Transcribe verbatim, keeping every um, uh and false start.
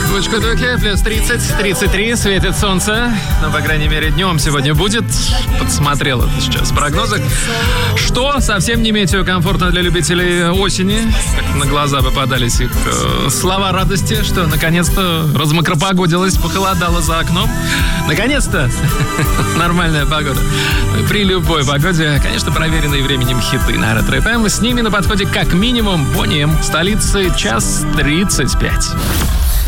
Кучка-дуки, плюс тридцать, тридцать три, светит солнце. Но, по крайней мере, днем сегодня будет. Подсмотрел это сейчас в прогнозах. Что совсем не метеокомфортно для любителей осени. Как на глаза попадались их э, слова радости, что наконец-то размокропогодилось, похолодало за окном. Наконец-то нормальная погода. При любой погоде, конечно, проверенные временем хиты на Ретро-эф эм. С ними на подходе как минимум по ним столицы час тридцать пять.